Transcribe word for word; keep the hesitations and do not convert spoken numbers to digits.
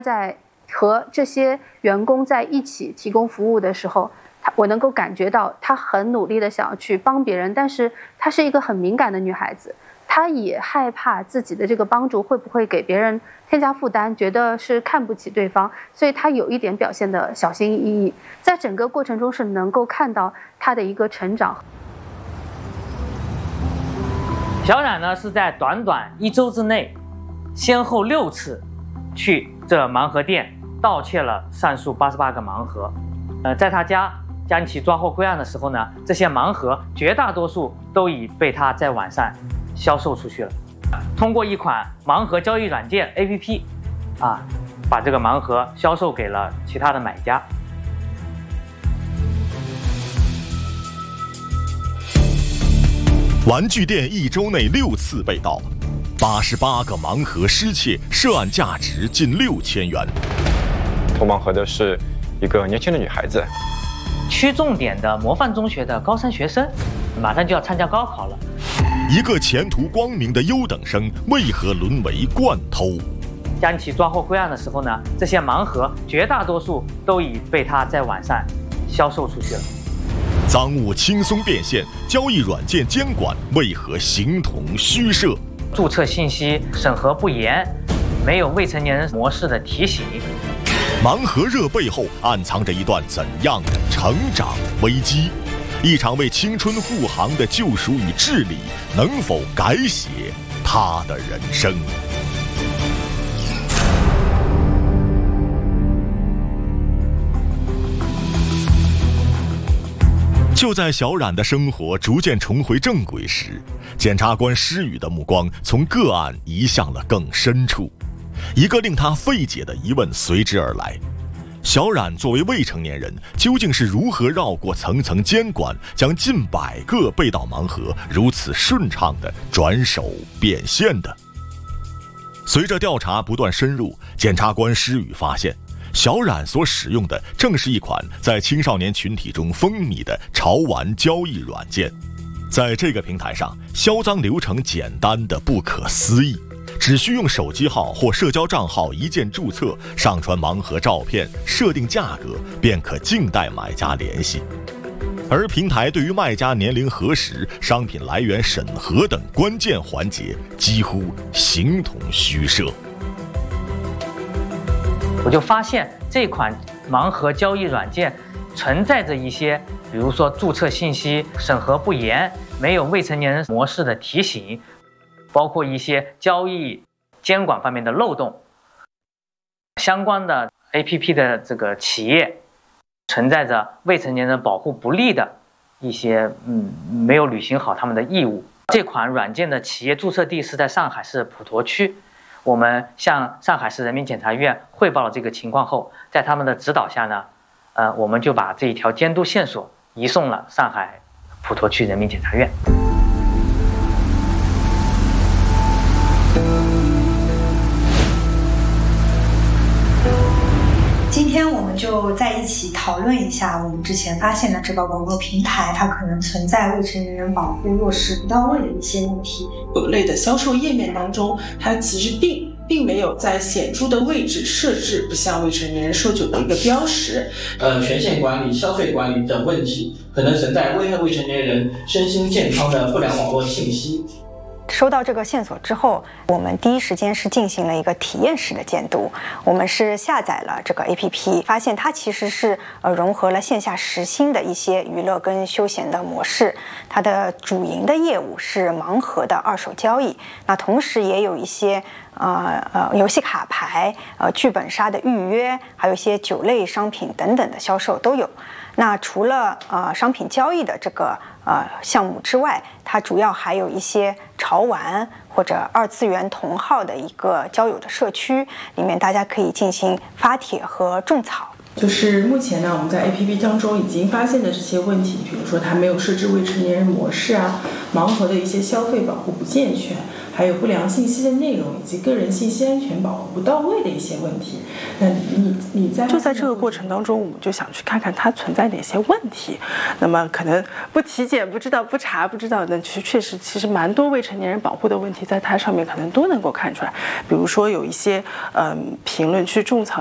在和这些员工在一起提供服务的时候，他我能够感觉到她很努力的想要去帮别人，但是她是一个很敏感的女孩子，她也害怕自己的这个帮助会不会给别人添加负担，觉得是看不起对方，所以她有一点表现的小心翼翼，在整个过程中是能够看到她的一个成长。 小冉呢是在短短一周之内，先后六次去这盲盒店盗窃了上述八十八个盲盒。呃，在他家将其抓获归案的时候呢，这些盲盒绝大多数都已被他在网上销售出去了。通过一款盲盒交易软件 A P P， 啊，把这个盲盒销售给了其他的买家。 玩具店一周内六次被盗，八十八个盲盒失窃，涉案价值近六千元。 偷盲盒的是一个年轻的女孩子， 区重点的模范中学的高三学生，马上就要参加高考了。 一个前途光明的优等生为何沦为惯偷？ 将其抓获归案的时候呢，这些盲盒绝大多数都已被他在网上销售出去了。 赃物轻松变现，交易软件监管为何形同虚设？ 注册信息审核不严，没有未成年人模式的提醒。 盲盒热背后暗藏着一段怎样的成长危机？一场为青春护航的救赎与治理，能否改写他的人生？就在小冉的生活逐渐重回正轨时，检察官施宇的目光从个案移向了更深处。一个令他费解的疑问随之而来：小冉作为未成年人，究竟是如何绕过层层监管，将近百个被盗盲盒如此顺畅地转手变现的？随着调查不断深入，检察官施宇发现，小冉所使用的正是一款在青少年群体中风靡的潮玩交易软件。在这个平台上，销赃流程简单的不可思议，只需用手机号或社交账号一键注册，上传盲盒照片，设定价格，便可静待买家联系。而平台对于卖家年龄核实、商品来源审核等关键环节几乎形同虚设。 我就发现这款盲盒交易软件存在着一些，比如说注册信息审核不严，没有未成年人模式的提醒，包括一些交易监管方面的漏洞。相关的 A P P 的这个企业存在着未成年人保护不力的一些，嗯，没有履行好他们的义务。这款软件的企业注册地是在上海市普陀区。我们向上海市人民检察院汇报了这个情况后，在他们的指导下呢，呃，我们就把这一条监督线索移送了上海普陀区人民检察院。 今天我们就在一起讨论一下我们之前发现的这个网络平台它可能存在未成年人保护落实不到位的一些问题。 各类的销售页面当中，它其实并并没有在显著的位置设置不向未成年人售酒的一个标识。 呃，权限管理、消费管理等问题，可能存在危害未成年人身心健康的不良网络信息。 收到这个线索之后，我们第一时间是进行了一个体验式的监督。我们是下载了这个 A P P， 发现它其实是呃融合了线下实心的一些娱乐跟休闲的模式。它的主营的业务是盲盒的二手交易，那同时也有一些呃呃游戏卡牌、呃剧本杀的预约，还有一些酒类商品等等的销售都有。那除了呃商品交易的这个呃项目之外，它主要还有一些潮玩或者二次元同号的一个交友的社区，里面大家可以进行发帖和种草。 就是目前呢，我们在 A P P 当中已经发现的这些问题，比如说它没有设置未成年人模式啊，盲盒的一些消费保护不健全，还还有不良信息的内容以及个人信息安全保护不到位的一些问题。那你你在就在这个过程当中，我们就想去看看它存在哪些问题。那么可能不体检不知道，不查不知道，那其实确实其实蛮多未成年人保护的问题在它上面可能都能够看出来。比如说有一些嗯评论去种草